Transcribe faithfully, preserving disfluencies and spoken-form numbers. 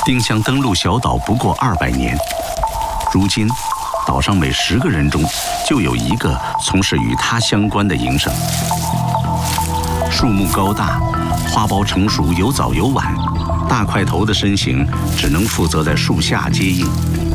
丁香登陆小岛不过二百年，如今岛上每十个人中就有一个从事与它相关的营生。树木高大，花苞成熟有早有晚，大块头的身形只能负责在树下接应。